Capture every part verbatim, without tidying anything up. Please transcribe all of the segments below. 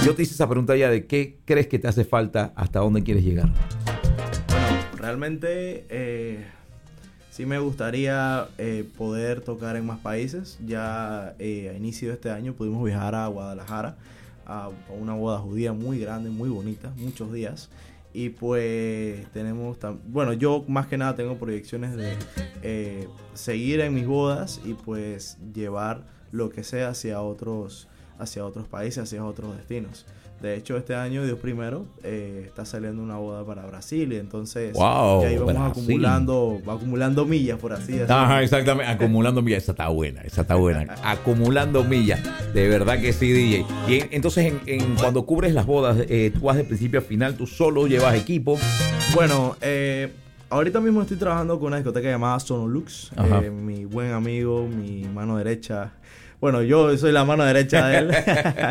Yo te hice esa pregunta ya de qué crees que te hace falta, hasta dónde quieres llegar. Bueno, realmente eh, sí me gustaría eh, poder tocar en más países. Ya eh, a inicio de este año pudimos viajar a Guadalajara a una boda judía muy grande, muy bonita, muchos días. Y pues tenemos, bueno, yo más que nada tengo proyecciones de eh, seguir en mis bodas y pues llevar lo que sea hacia otros, hacia otros países, hacia otros destinos. De hecho, este año, Dios primero, eh, está saliendo una boda para Brasil y entonces wow, ya ahí vamos Brasil. acumulando, acumulando millas, por así decirlo. Ajá, exactamente, acumulando millas. Esa está buena, esa está buena. Acumulando millas, de verdad que sí, D J. Y en, entonces, en, en, cuando cubres las bodas, eh, tú vas de principio a final, tú solo llevas equipo. Bueno, eh, ahorita mismo estoy trabajando con una discoteca llamada Sonolux. Eh, mi buen amigo, mi mano derecha. Bueno, yo soy la mano derecha de él.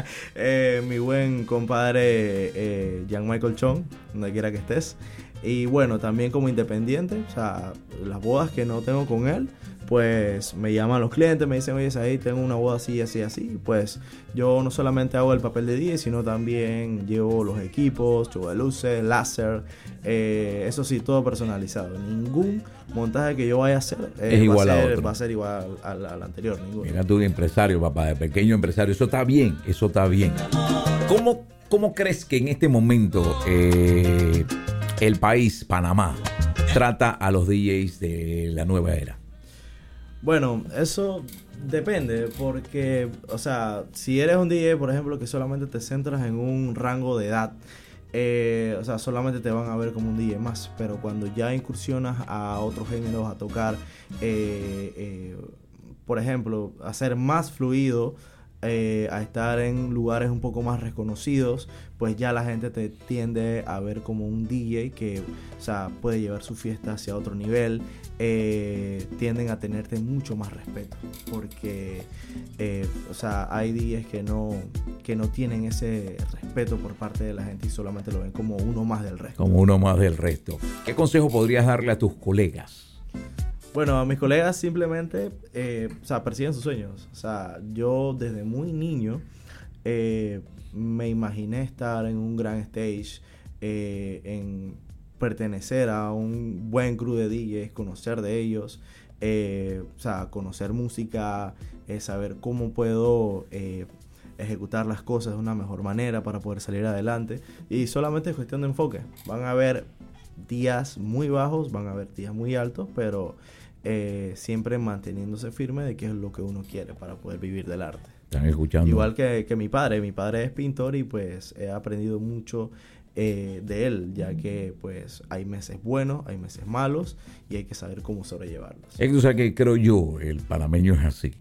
eh, mi buen compadre eh, Jean-Michael Chong, donde quiera que estés. Y bueno, también como independiente, o sea, las bodas que no tengo con él, pues me llaman los clientes, me dicen, oye, ahí tengo una boda así, así, así. Pues yo no solamente hago el papel de D J, sino también llevo los equipos, show de luces, láser, eh, eso sí, todo personalizado. Ningún montaje que yo vaya a hacer eh, es igual va, a ser, a otro. va a ser igual al, al anterior. Ninguno. Mira tú, empresario, papá, de pequeño empresario. Eso está bien, eso está bien. ¿Cómo, cómo crees que en este momento eh, el país, Panamá, trata a los D Js de la nueva era? Bueno, eso depende porque, o sea, si eres un D J, por ejemplo, que solamente te centras en un rango de edad, eh, o sea, solamente te van a ver como un D J más. Pero cuando ya incursionas a otros géneros, a tocar, eh, eh, por ejemplo, a ser más fluido, eh, a estar en lugares un poco más reconocidos, pues ya la gente te tiende a ver como un D J que, o sea, puede llevar su fiesta hacia otro nivel. Eh, tienden a tenerte mucho más respeto porque eh, o sea, hay D Js que no que no tienen ese respeto por parte de la gente y solamente lo ven como uno más del resto. Como uno más del resto. ¿Qué consejo podrías darle a tus colegas? Bueno, a mis colegas simplemente eh, o sea, persiguen sus sueños. O sea, yo desde muy niño eh, me imaginé estar en un gran stage, eh, en pertenecer a un buen crew de D Js, conocer de ellos, eh, o sea, conocer música, eh, saber cómo puedo eh, ejecutar las cosas de una mejor manera para poder salir adelante. Y solamente es cuestión de enfoque. Van a haber días muy bajos, van a haber días muy altos, pero eh, siempre manteniéndose firme de qué es lo que uno quiere para poder vivir del arte. Están escuchando. Igual que, que mi padre. Mi padre es pintor y pues he aprendido mucho Eh, de él, ya que pues hay meses buenos, hay meses malos y hay que saber cómo sobrellevarlos. Es que, o sea, que creo yo, el panameño es así.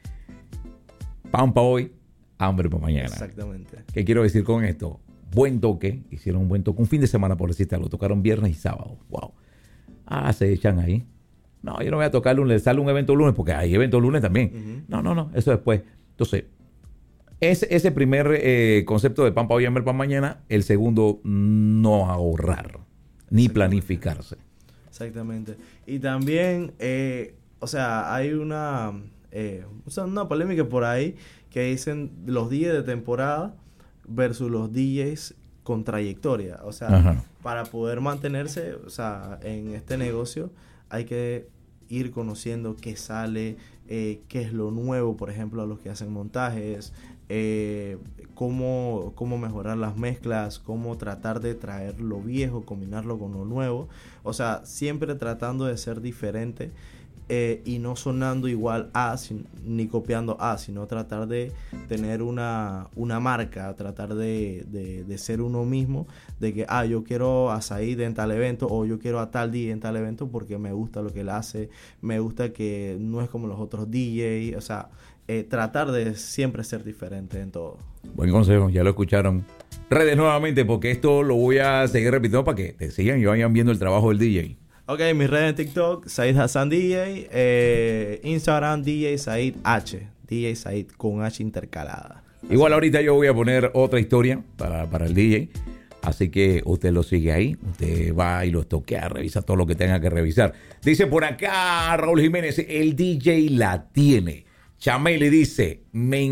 Pan para hoy, hambre para mañana. Exactamente. ¿Qué quiero decir con esto? Buen toque, hicieron un buen toque, un fin de semana por decirte algo, tocaron viernes y sábado. Wow. Ah, se echan ahí. No, yo no voy a tocar lunes, sale un evento lunes porque hay evento lunes también. Uh-huh. No, no, no, eso después. Entonces, Ese, ese primer eh, concepto de pan para hoy, hambre para mañana. El segundo, no ahorrar ni planificarse. Exactamente. Y también, eh, o sea, hay una, eh, o sea, una polémica por ahí que dicen los D Js de temporada versus los D Js con trayectoria. O sea, ajá, para poder mantenerse, o sea, en este negocio hay que ir conociendo qué sale, eh, qué es lo nuevo, por ejemplo, a los que hacen montajes, eh, cómo, cómo mejorar las mezclas, cómo tratar de traer lo viejo, combinarlo con lo nuevo. O sea, siempre tratando de ser diferente eh, y no sonando igual a, sin, ni copiando a, sino tratar de tener una, una marca, tratar de, de, de ser uno mismo, de que, ah, yo quiero a Said en tal evento o yo quiero a tal D J en tal evento porque me gusta lo que él hace, me gusta que no es como los otros D Js, o sea, eh, tratar de siempre ser diferente en todo. Buen consejo, ya lo escucharon. Redes nuevamente, porque esto lo voy a seguir repitiendo para que te sigan y vayan viendo el trabajo del D J. Ok, mis redes en TikTok, Said Hassan D J, eh, Instagram D J Said H, D J Said con H intercalada. Igual ahorita yo voy a poner otra historia para, para el D J, así que usted lo sigue ahí, usted va y lo toquea, revisa todo lo que tenga que revisar. Dice por acá Raúl Jiménez, el D J la tiene. Chameli dice, me